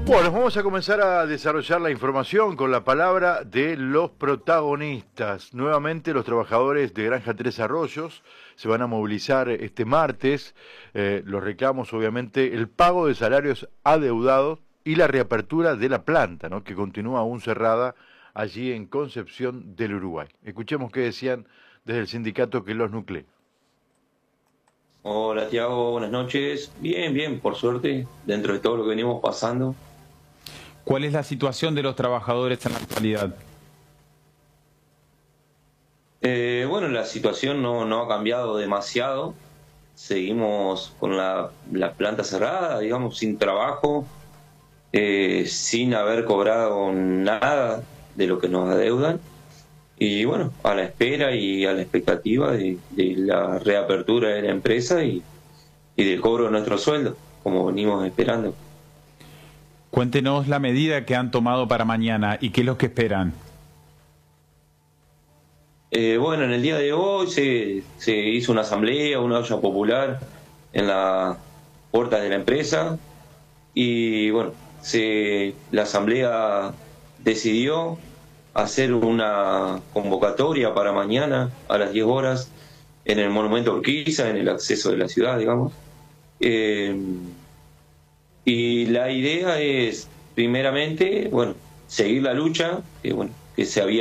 Bueno, vamos a comenzar a desarrollar la información con la palabra de los protagonistas. Nuevamente los trabajadores de Granja Tres Arroyos se van a movilizar este martes. Los reclamos, obviamente, el pago de salarios adeudados y la reapertura de la planta, ¿no?, que continúa aún cerrada allí en Concepción del Uruguay. Escuchemos qué decían desde el sindicato que los nuclea. Hola Tiago, buenas noches. Bien, bien, por suerte, dentro de todo lo que venimos pasando. ¿Cuál es la situación de los trabajadores en la actualidad? Bueno, la situación no ha cambiado demasiado. Seguimos con la planta cerrada, digamos, sin trabajo, sin haber cobrado nada de lo que nos adeudan. Y bueno, a la espera y a la expectativa de la reapertura de la empresa y del cobro de nuestro sueldo, como venimos esperando. Cuéntenos la medida que han tomado para mañana y qué es lo que esperan. Bueno, en el día de hoy se hizo una asamblea, una olla popular en las puertas de la empresa y bueno, la asamblea decidió hacer una convocatoria para mañana a las 10 horas en el Monumento Urquiza, en el acceso de la ciudad, digamos. Y la idea es, primeramente, bueno, seguir la lucha, que se había